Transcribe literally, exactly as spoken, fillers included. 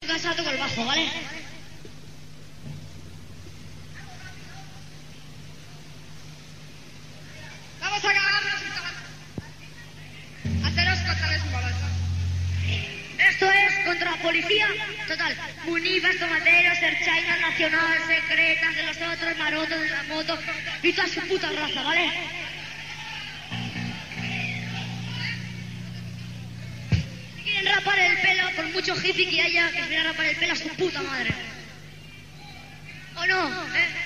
Casa toco el bajo, ¿vale? Vamos a acabarnos y haceros contarles un balanza. Esto es contra la policía. Total, Munivas, Tomateros, Erchaina, Nacional, Secretas, de los otros, Marotos, de la moto y toda su puta raza, ¿vale? Si quieren rapar el pelo, por mucho hippie que haya, que se viene a rapar el pelo a su puta madre. ¿O no? ¿Eh?